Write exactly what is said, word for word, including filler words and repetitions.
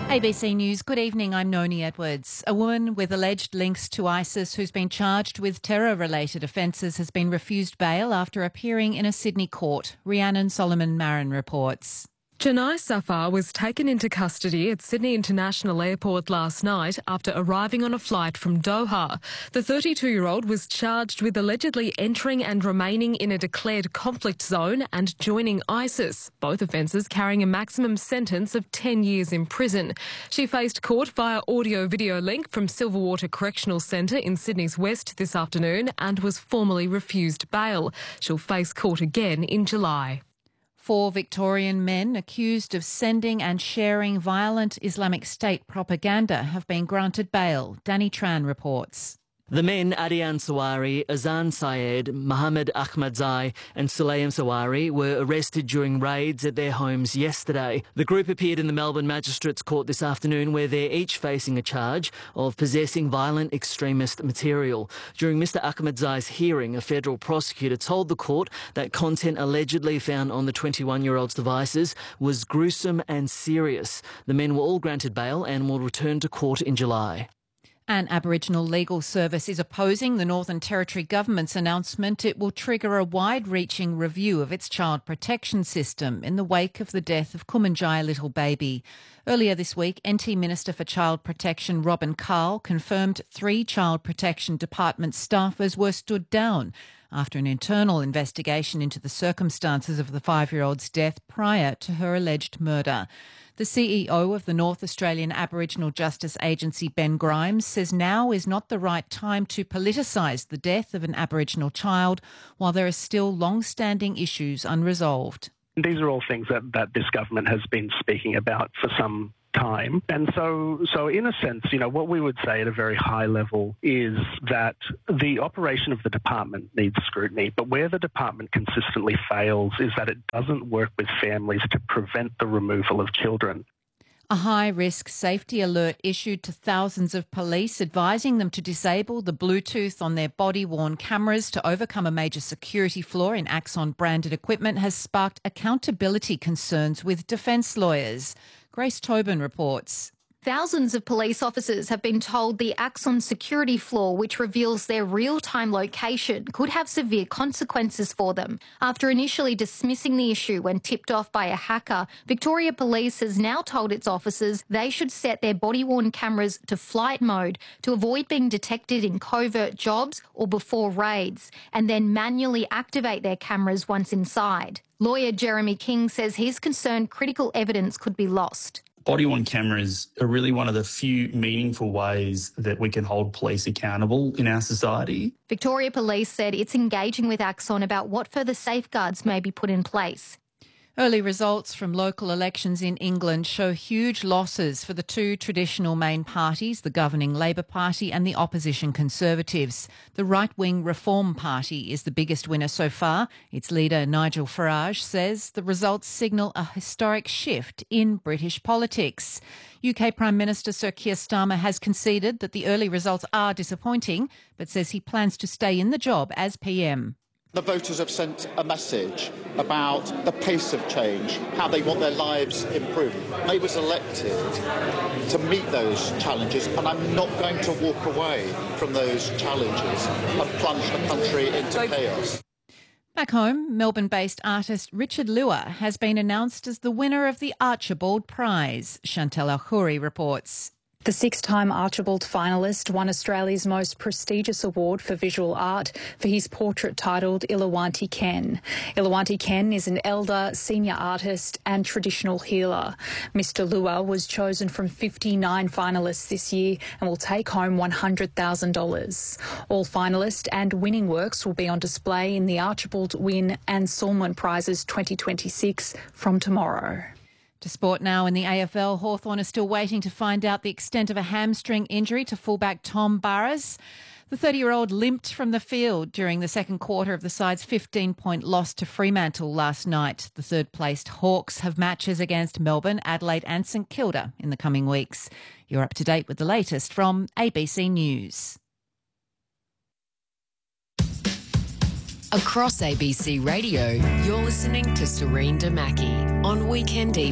A B C News, good evening, I'm Noni Edwards. A woman with alleged links to ISIS who's been charged with terror-related offences has been refused bail after appearing in a Sydney court. Rhiannon Solomon-Marin reports. Janai Safar was taken into custody at Sydney International Airport last night after arriving on a flight from Doha. The thirty-two-year-old was charged with allegedly entering and remaining in a declared conflict zone and joining ISIS, both offences carrying a maximum sentence of ten years in prison. She faced court via audio-video link from Silverwater Correctional Centre in Sydney's West this afternoon and was formally refused bail. She'll face court again in July. Four Victorian men accused of sending and sharing violent Islamic State propaganda have been granted bail. Danny Tran reports. The men, Adian Sawari, Azan Syed, Mohammed Ahmadzai and Sulaim Sawari, were arrested during raids at their homes yesterday. The group appeared in the Melbourne Magistrates Court this afternoon, where they're each facing a charge of possessing violent extremist material. During Mr Ahmadzai's hearing, a federal prosecutor told the court that content allegedly found on the twenty-one-year-old's devices was gruesome and serious. The men were all granted bail and will return to court in July. An Aboriginal legal service is opposing the Northern Territory government's announcement it will trigger a wide-reaching review of its child protection system in the wake of the death of Kumanjai little baby. Earlier this week, N T Minister for Child Protection Robin Carl confirmed three Child Protection Department staffers were stood down after an internal investigation into the circumstances of the five-year-old's death prior to her alleged murder. The C E O of the North Australian Aboriginal Justice Agency, Ben Grimes, says now is not the right time to politicise the death of an Aboriginal child while there are still long-standing issues unresolved. These are all things that, that this government has been speaking about for some time. And so, so in a sense, you know, what we would say at a very high level is that the operation of the department needs scrutiny, but where the department consistently fails is that it doesn't work with families to prevent the removal of children. A high-risk safety alert issued to thousands of police advising them to disable the Bluetooth on their body-worn cameras to overcome a major security flaw in Axon-branded equipment has sparked accountability concerns with defence lawyers. Grace Tobin reports. Thousands of police officers have been told the Axon security flaw, which reveals their real-time location, could have severe consequences for them. After initially dismissing the issue when tipped off by a hacker, Victoria Police has now told its officers they should set their body-worn cameras to flight mode to avoid being detected in covert jobs or before raids, and then manually activate their cameras once inside. Lawyer Jeremy King says he's concerned critical evidence could be lost. Body-worn cameras are really one of the few meaningful ways that we can hold police accountable in our society. Victoria Police said it's engaging with Axon about what further safeguards may be put in place. Early results from local elections in England show huge losses for the two traditional main parties, the governing Labor Party and the opposition Conservatives. The right-wing Reform Party is the biggest winner so far. Its leader, Nigel Farage, says the results signal a historic shift in British politics. U K Prime Minister Sir Keir Starmer has conceded that the early results are disappointing, but says he plans to stay in the job as P M. The voters have sent a message about the pace of change, how they want their lives improved. I was elected to meet those challenges, and I'm not going to walk away from those challenges and plunge the country into chaos. Back home, Melbourne-based artist Richard Luer has been announced as the winner of the Archibald Prize. Chantal Alkhoury reports. The six-time Archibald finalist won Australia's most prestigious award for visual art for his portrait titled Ilawanti Ken. Ilawanti Ken is an elder, senior artist and traditional healer. Mister Luer was chosen from fifty-nine finalists this year and will take home one hundred thousand dollars. All finalist and winning works will be on display in the Archibald Wynne and Sulman Prizes twenty twenty-six from tomorrow. To sport now in the A F L, Hawthorn are still waiting to find out the extent of a hamstring injury to fullback Tom Burris. The thirty-year-old limped from the field during the second quarter of the side's fifteen-point loss to Fremantle last night. The third-placed Hawks have matches against Melbourne, Adelaide and St Kilda in the coming weeks. You're up to date with the latest from A B C News. Across A B C Radio, you're listening to Serene Damaki on Weekend Evening.